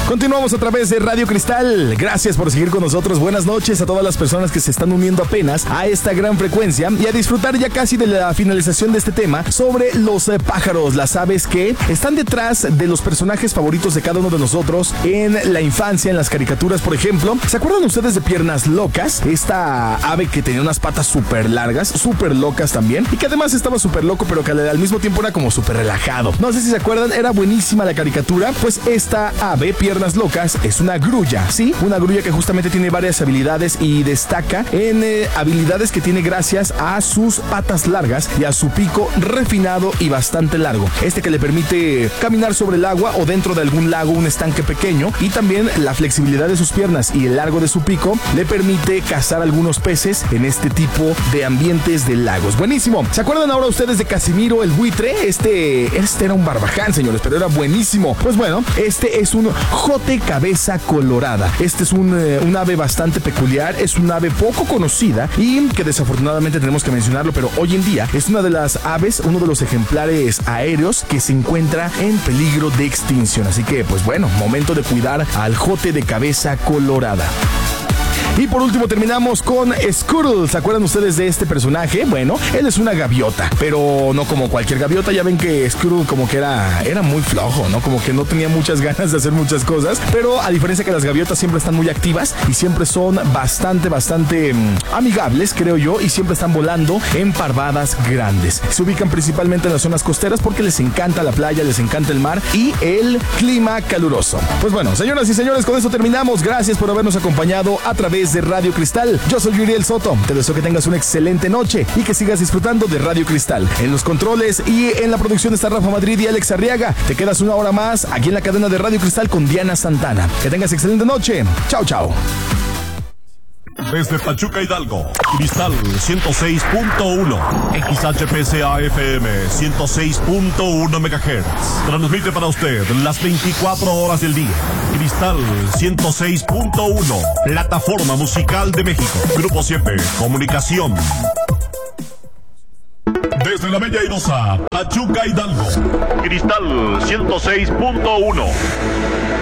Continuamos a través de Radio Cristal. Gracias por seguir con nosotros. Buenas noches a todas las personas que se están uniendo apenas a esta gran frecuencia y a disfrutar ya casi de la finalización de este tema sobre los pájaros, las aves que están detrás de los personajes favoritos de cada uno de nosotros en la infancia, en las caricaturas, por ejemplo. ¿Se acuerdan ustedes de Piernas Locas? Esta ave que tenía unas patas súper largas, súper locas también, y que además estaba súper loco, pero que al mismo tiempo era como súper relajado. No sé si se acuerdan, era buenísima la caricatura. Pues esta ave, Piernas Locas, es una grulla, ¿sí? Una grulla que justamente tiene varias habilidades y destaca en habilidades que tiene gracias a sus patas largas y a su pico refinado y bastante largo. Este que le permite caminar sobre el agua o dentro de algún lago, un estanque pequeño, y también la flexibilidad de sus piernas y el largo de su pico le permite cazar algunos peces en este tipo de ambientes de lagos. Buenísimo. ¿Se acuerdan ahora ustedes de Casimiro el buitre? Este era un barbaján, señores, pero era buenísimo. Pues bueno, este es un jote cabeza colorada. Este es un ave bastante peculiar, es un ave poco conocida y que desafortunadamente tenemos que mencionarlo, pero hoy en día es una de las aves, uno de los ejemplares aéreos que se encuentra en peligro de extinción. Así que, pues bueno, momento de cuidar al jote de cabeza colorada. Y por último terminamos con Squirtle. ¿Se acuerdan ustedes de este personaje? Bueno, él es una gaviota, pero no como cualquier gaviota. Ya ven que Squirtle como que era muy flojo, ¿no? Como que no tenía muchas ganas de hacer muchas cosas, pero a diferencia que las gaviotas siempre están muy activas y siempre son bastante amigables, creo yo, y siempre están volando en parvadas grandes. Se ubican principalmente en las zonas costeras porque les encanta la playa, les encanta el mar y el clima caluroso. Pues bueno, señoras y señores, con esto terminamos. Gracias por habernos acompañado a través de Radio Cristal. Yo soy Uriel Soto. Te deseo que tengas una excelente noche y que sigas disfrutando de Radio Cristal. En los controles y en la producción está Rafa Madrid y Alex Arriaga. Te quedas una hora más aquí en la cadena de Radio Cristal con Diana Santana. Que tengas excelente noche. Chao, chao. Desde Pachuca, Hidalgo, Cristal 106.1, XHPCA FM 106.1 MHz. Transmite para usted las 24 horas del día. Cristal 106.1, plataforma musical de México. Grupo 7, comunicación. Desde la Bella Airosa, Pachuca, Hidalgo, Cristal 106.1.